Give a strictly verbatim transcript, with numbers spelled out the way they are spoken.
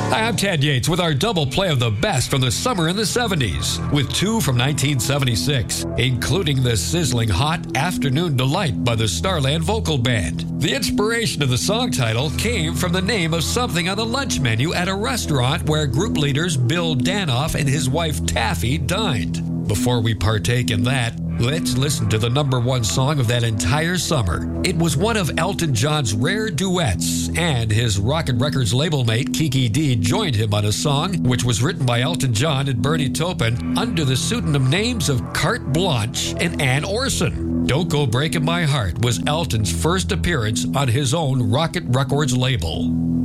Hi, I'm Ted Yates with our double play of the best from the summer in the seventies, with two from nineteen seventy-six, including the sizzling hot Afternoon Delight by the Starland Vocal Band. The inspiration of the song title came from the name of something on the lunch menu at a restaurant where group leaders Bill Danoff and his wife Taffy dined. Before we partake in that, let's listen to the number one song of that entire summer. It was one of Elton John's rare duets, and his Rocket Records label mate Kiki Dee joined him on a song which was written by Elton John and Bernie Taupin under the pseudonym names of Carte Blanche and Ann Orson. Don't Go Breaking My Heart was Elton's first appearance on his own Rocket Records label.